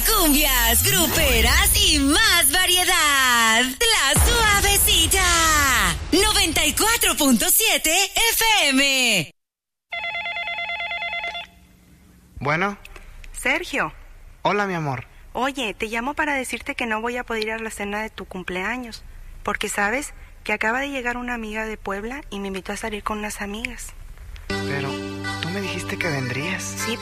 cumbias, gruperas y más variedad. La Suavecita. 94.7 FM. Bueno. Sergio. Hola, mi amor. Oye, te llamo para decirte que no voy a poder ir a la cena de tu cumpleaños, porque sabes que acaba de llegar una amiga de Puebla y me invitó a salir con unas amigas. Pero tú me dijiste que vendrías. Sí,